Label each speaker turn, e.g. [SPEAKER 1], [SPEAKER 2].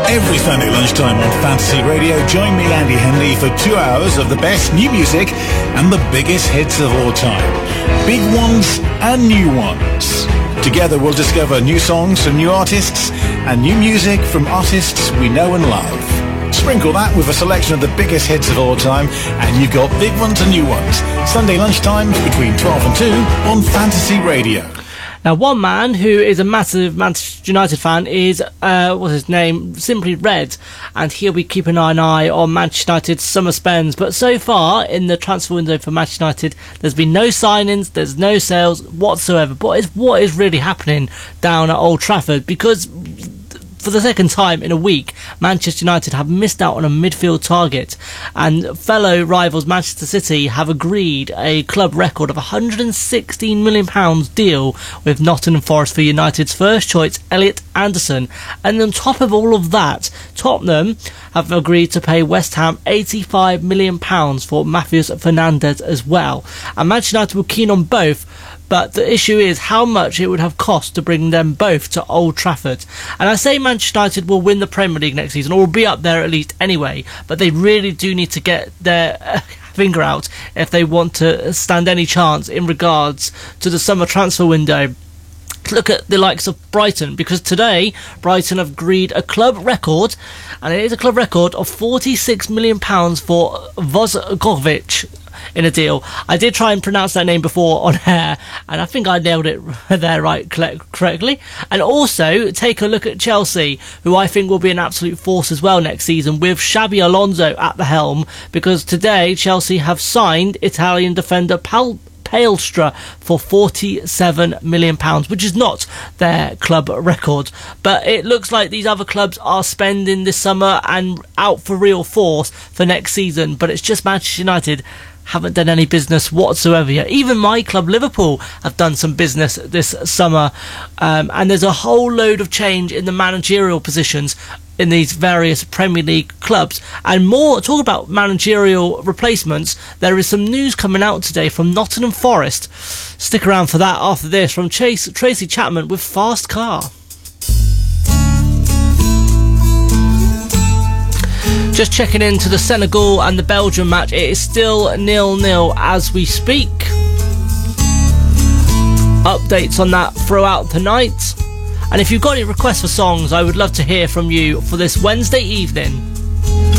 [SPEAKER 1] Every Sunday lunchtime on Fantasy Radio, join me, Andy Henley, for 2 hours of the best new music and the biggest hits of all time. Big ones and new ones. Together we'll discover new songs from new artists and new music from artists we know and love. Sprinkle that with a selection of the biggest hits of all time and you've got big ones and new ones. Sunday lunchtimes between 12 and 2 on Fantasy Radio.
[SPEAKER 2] Now, one man who is a massive Manchester United fan is, what's his name, Simply Red, and he'll be keeping an eye on Manchester United's summer spends. But so far, in the transfer window for Manchester United, there's been no signings, there's no sales whatsoever. But what is really happening down at Old Trafford? Because for the second time in a week, Manchester United have missed out on a midfield target, and fellow rivals Manchester City have agreed a club record of £116 million deal with Nottingham Forest for United's first choice Elliot Anderson. And on top of all of that, Tottenham have agreed to pay West Ham £85 million for Matheus Fernandes as well. And Manchester United were keen on both, but the issue is how much it would have cost to bring them both to Old Trafford. And I say Manchester United will win the Premier League next season, or will be up there at least anyway, but they really do need to get their finger out if they want to stand any chance in regards to the summer transfer window. Look at the likes of Brighton, because today Brighton have agreed a club record, and it is a club record of £46 million for Vozgovic in a deal. I did try and pronounce that name before on air, and I think I nailed it there correctly. And also take a look at Chelsea, who I think will be an absolute force as well next season, with Xabi Alonso at the helm, because today Chelsea have signed Italian defender Palestra for £47 million, which is not their club record. But it looks like these other clubs are spending this summer and out for real force for next season, but it's just Manchester United haven't done any business whatsoever yet. Even my club Liverpool have done some business this summer, and there's a whole load of change in the managerial positions in these various Premier League clubs. And more, talk about managerial replacements, there is some news coming out today from Nottingham Forest. Stick around for that after this, from Tracy Chapman with Fast Car. Just checking into the Senegal and the Belgium match. It is still 0-0 as we speak. Updates on that throughout the night. And if you've got any requests for songs, I would love to hear from you for this Wednesday evening.